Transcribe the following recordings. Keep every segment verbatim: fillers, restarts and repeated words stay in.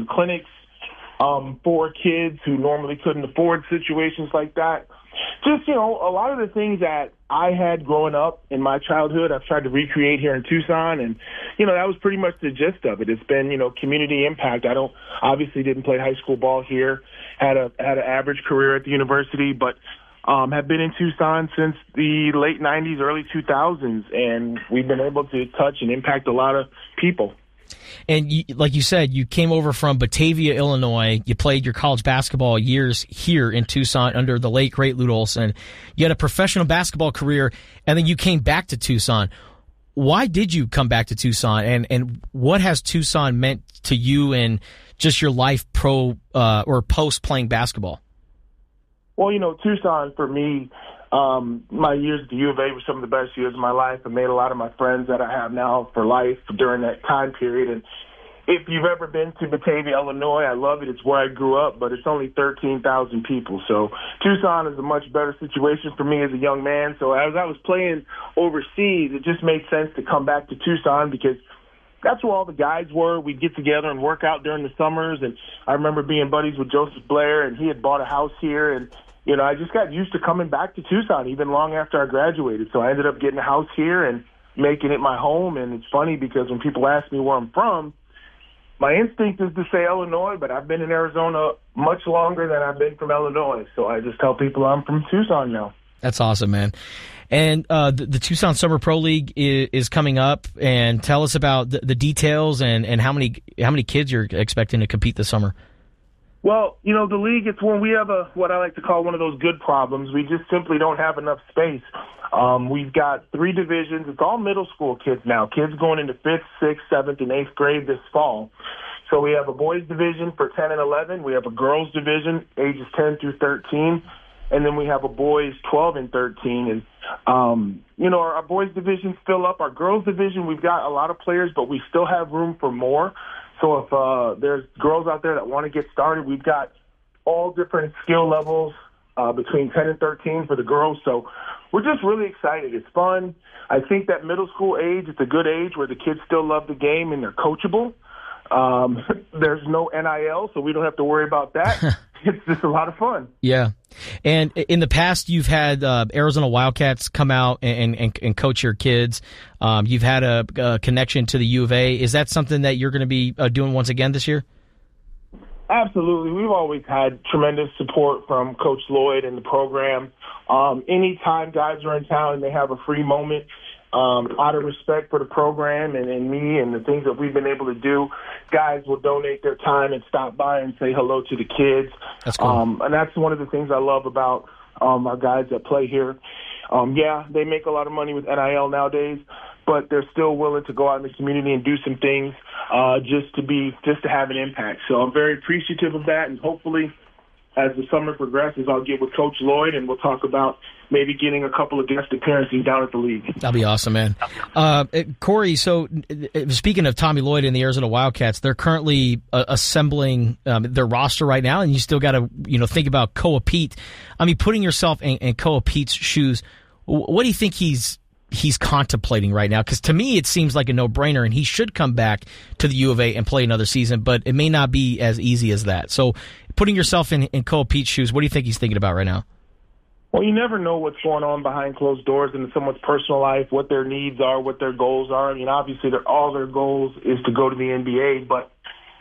clinics um, for kids who normally couldn't afford situations like that. Just, you know, a lot of the things that I had growing up in my childhood, I've tried to recreate here in Tucson. And, you know, that was pretty much the gist of it. It's been, you know, community impact. I don't obviously didn't play high school ball here, had a had an average career at the university, but um, have been in Tucson since the late nineties, early two thousands. And we've been able to touch and impact a lot of people. And you, like you said, you came over from Batavia, Illinois. You played your college basketball years here in Tucson under the late, great Lute Olson. You had a professional basketball career, and then you came back to Tucson. Why did you come back to Tucson, and, and what has Tucson meant to you in just your life pro uh, or post playing basketball? Well, you know, Tucson for me, Um, my years at the U of A were some of the best years of my life. I made a lot of my friends that I have now for life during that time period. And if you've ever been to Batavia, Illinois, I love it. It's where I grew up, but it's only thirteen thousand people. So Tucson is a much better situation for me as a young man. So as I was playing overseas, it just made sense to come back to Tucson because that's where all the guys were. We'd get together and work out during the summers. And I remember being buddies with Joseph Blair, and he had bought a house here. And you know, I just got used to coming back to Tucson even long after I graduated. So I ended up getting a house here and making it my home. And it's funny because when people ask me where I'm from, my instinct is to say Illinois, but I've been in Arizona much longer than I've been from Illinois. So I just tell people I'm from Tucson now. That's awesome, man. And uh, the, the Tucson Summer Pro League is, is coming up. And tell us about the, the details and, and how many how many kids you're expecting to compete this summer. Well, you know, the league, it's when we have a what I like to call one of those good problems. We just simply don't have enough space. Um, we've got three divisions. It's all middle school kids now, kids going into fifth, sixth, seventh, and eighth grade this fall. So we have a boys division for ten and eleven. We have a girls division, ages ten through thirteen. And then we have a boys twelve and thirteen. And, um, you know, our, our boys divisions fill up. Our girls division, we've got a lot of players, but we still have room for more. So if uh, there's girls out there that want to get started, we've got all different skill levels uh, between ten and thirteen for the girls. So we're just really excited. It's fun. I think that middle school age, it's a good age where the kids still love the game and they're coachable. Um, there's no N I L, so we don't have to worry about that. It's just a lot of fun. Yeah. And in the past, you've had uh, Arizona Wildcats come out and, and, and coach your kids. Um, you've had a, a connection to the U of A. Is that something that you're going to be uh, doing once again this year? Absolutely. We've always had tremendous support from Coach Lloyd and the program. Um, anytime guys are in town and they have a free moment, Um, out of respect for the program and, and me and the things that we've been able to do, guys will donate their time and stop by and say hello to the kids. That's cool. Um, and that's one of the things I love about um, our guys that play here. Um, yeah, they make a lot of money with N I L nowadays, but they're still willing to go out in the community and do some things uh, just to be just to have an impact. So I'm very appreciative of that, and hopefully as the summer progresses, I'll get with Coach Lloyd, and we'll talk about maybe getting a couple of guest appearances down at the league. That'll be awesome, man. Uh, Corey, so uh, speaking of Tommy Lloyd and the Arizona Wildcats, they're currently uh, assembling um, their roster right now, and you still got to you know think about Koa Pete. I mean, putting yourself in, in Koa Pete's shoes, what do you think he's he's contemplating right now? Because to me, it seems like a no-brainer, and he should come back to the U of A and play another season, but it may not be as easy as that. So putting yourself in, in Koa Pete's shoes, what do you think he's thinking about right now? Well, you never know what's going on behind closed doors in someone's personal life, what their needs are, what their goals are. I mean, obviously, all their goals is to go to the N B A, but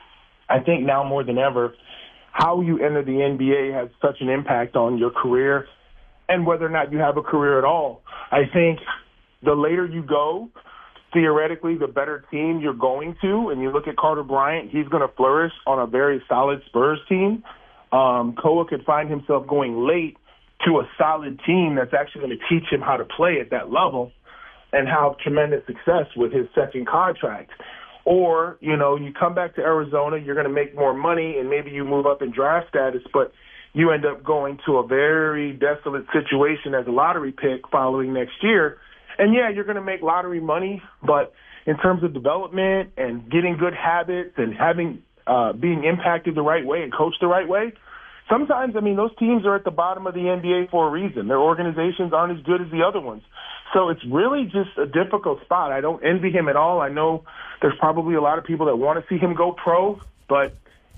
I think now more than ever, how you enter the N B A has such an impact on your career and whether or not you have a career at all. I think the later you go, theoretically, the better team you're going to. And you look at Carter Bryant, he's going to flourish on a very solid Spurs team. Um, Koa could find himself going late to a solid team that's actually going to teach him how to play at that level and have tremendous success with his second contract. Or, you know, you come back to Arizona, you're going to make more money, and maybe you move up in draft status, but you end up going to a very desolate situation as a lottery pick following next year. And, yeah, you're going to make lottery money, but in terms of development and getting good habits and having uh, being impacted the right way and coached the right way, sometimes, I mean, those teams are at the bottom of the N B A for a reason. Their organizations aren't as good as the other ones. So it's really just a difficult spot. I don't envy him at all. I know there's probably a lot of people that want to see him go pro, but